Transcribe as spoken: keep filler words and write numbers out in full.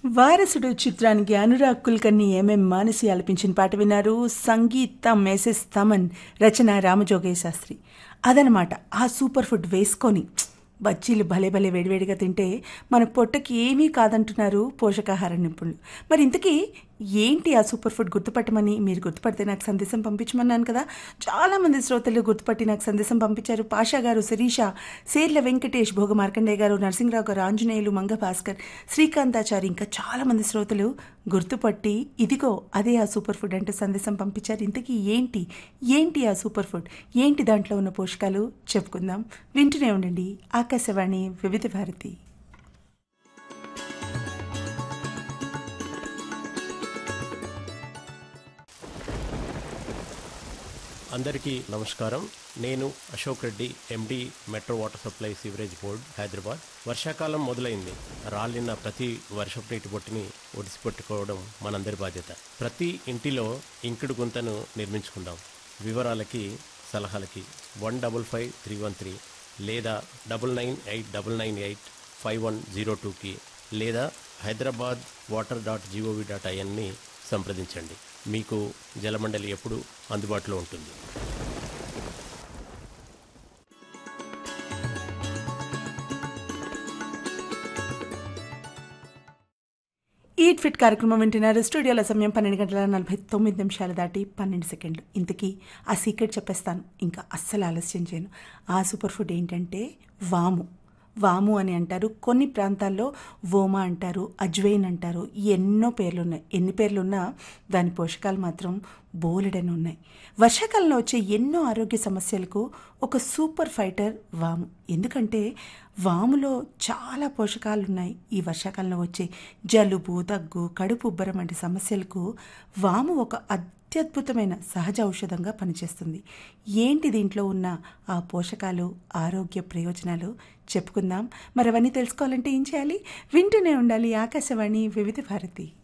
వారసుడు చిత్రానికి అనురాగ్ కుల్కర్ని ఎంఎం మానసి ఆలపించిన పాట విన్నారు. సంగీతం ఎస్ఎస్ తమన్, రచన రామజోగయ్య శాస్త్రి. అదనమాట ఆ సూపర్ ఫుడ్ వేసుకొని బజ్జీలు భలే భలే వేడివేడిగా తింటే మన పొట్టకి ఏమీ కాదంటున్నారు పోషకాహార నిపుణులు. మరి ఇంతకీ ఏంటి ఆ సూపర్ ఫుడ్ గుర్తుపట్టమని, మీరు గుర్తుపడితే నాకు సందేశం పంపించమన్నాను కదా. చాలామంది శ్రోతలు గుర్తుపట్టి నాకు సందేశం పంపించారు. పాషా గారు, శిరీష, సేర్ల వెంకటేష్, భోగ మార్కండేయ గారు, నరసింహరావు గారు, ఆంజనేయులు, మంగ భాస్కర్, శ్రీకాంతాచారి, ఇంకా చాలామంది శ్రోతలు గుర్తుపట్టి ఇదిగో అదే ఆ సూపర్ ఫుడ్ అంటూ సందేశం పంపించారు. ఇంతకీ ఏంటి ఏంటి ఆ సూపర్ ఫుడ్, ఏంటి దాంట్లో ఉన్న పోషకాలు చెప్పుకుందాం. వింటూనే ఉండండి ఆకాశవాణి వివిధ భారతి. అందరికీ నమస్కారం. నేను అశోక్ రెడ్డి, ఎండి, metro water supply sewerage board, Hyderabad. వర్షాకాలం మొదలైంది. రాలిన ప్రతి వర్షపు నీటి బొట్టుని ఒడిసిపెట్టుకోవడం మనందరి బాధ్యత. ప్రతి ఇంటిలో ఇంకుడు గుంతను నిర్మించుకుందాం. వివరాలకి, సలహాలకి one double five three one three లేదా double nine eight double nine eight five one zero టూకి లేదా Hyderabad water dot GOV dot ఐఎన్ని సంప్రదించండి. మీకు జలమండలి ఎప్పుడు అందుబాటులో ఉంటుంది. ఈట్ ఫిట్ కార్యక్రమం వింటున్నారు. స్టూడియోల సమయం పన్నెండు గంటల నలభై తొమ్మిది నిమిషాలు దాటి పన్నెండు సెకండ్లు. ఇంతకీ ఆ సీక్రెట్ చెప్పేస్తాను, ఇంకా అస్సలు ఆలస్యం చేయను. ఆ సూపర్ ఫుడ్ ఏంటంటే వాము. వాము అని అంటారు, కొన్ని ప్రాంతాల్లో వోమా అంటారు, అజ్వైన్ అంటారు. ఎన్నో పేర్లు ఉన్నాయి. ఎన్ని పేర్లున్నా దాని పోషకాలు మాత్రం బోలెడని ఉన్నాయి. వర్షాకాలంలో వచ్చే ఎన్నో ఆరోగ్య సమస్యలకు ఒక సూపర్ ఫైటర్ వాము. ఎందుకంటే వాములో చాలా పోషకాలు ఉన్నాయి. ఈ వర్షాకాలంలో వచ్చే జలుబు, దగ్గు, కడుపు ఉబ్బరం వంటి సమస్యలకు వాము ఒక అత్యద్భుతమైన సహజ ఔషధంగా పనిచేస్తుంది. ఏంటి దీంట్లో ఉన్న ఆ పోషకాలు, ఆరోగ్య ప్రయోజనాలు చెప్పుకుందాం. మరి అవన్నీ తెలుసుకోవాలంటే ఏం చేయాలి? వింటూనే ఉండాలి ఆకాశవాణి వివిధ భారతి.